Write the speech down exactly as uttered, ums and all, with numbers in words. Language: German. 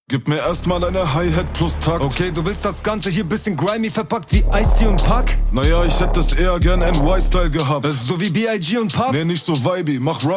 Gib mir erstmal eine Hi-Hat plus Takt. Okay, du willst das Ganze hier bisschen grimy verpackt wie Ice-T und Pac? Naja, ich hätte es eher gern N Y-Style gehabt. Das ist so wie B I G und Puff? Nee, nicht so vibey, mach Rap.